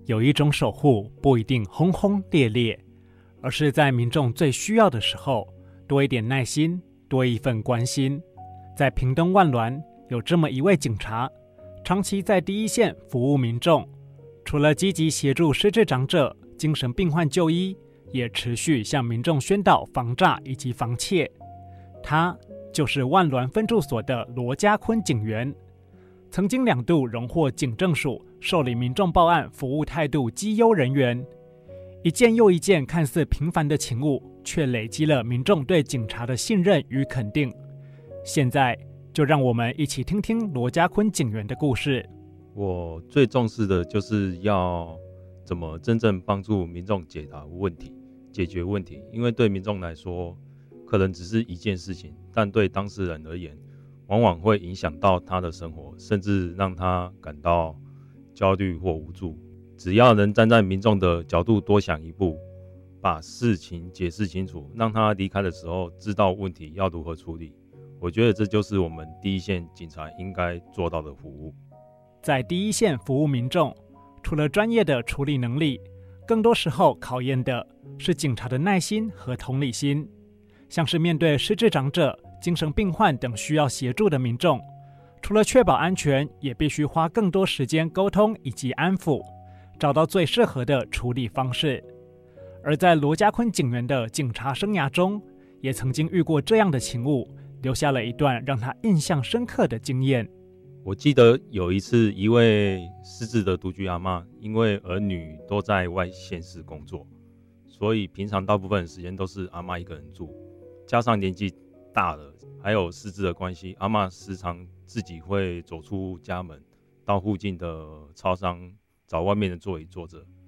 有一种守护不一定轰轰烈烈，而是在民众最需要的时候，多一点耐心，多一份关心。在屏东万峦有这么一位警察，长期在第一线服务民众，除了积极协助失智长者、精神病患就医，也持续向民众宣导防诈以及防窃。他就是万峦分驻所的罗家坤警员，曾经2度荣获警政署受理民众报案服务态度绩优人员。一件又一件看似平凡的勤务，却累积了民众对警察的信任与肯定。现在就让我们一起听听罗家坤警员的故事。 我最重视的就是要怎么真正帮助民众解答问题、解决问题。因为对民众来说，可能只是一件事情，但对当事人而言，往往会影响到他的生活，甚至让他感到焦虑或无助。只要能站在民众的角度多想一步，把事情解释清楚，让他离开的时候知道问题要如何处理，我觉得这就是我们第一线警察应该做到的服务。 在第一线服务民众，除了专业的处理能力，更多时候考验的是警察的耐心和同理心。像是面对失智长者、精神病患等需要协助的民众，除了确保安全，也必须花更多时间沟通以及安抚，找到最适合的处理方式。而在罗家坤警员的警察生涯中，也曾经遇过这样的勤务，留下了一段让他印象深刻的经验。 我记得有一次，一位失智的独居阿嬷，因为儿女都在外县市工作，所以平常大部分时间都是阿嬷一个人住。加上年纪大了，还有失智的关系，阿嬷时常自己会走出家门，到附近的超商找外面的座椅坐着。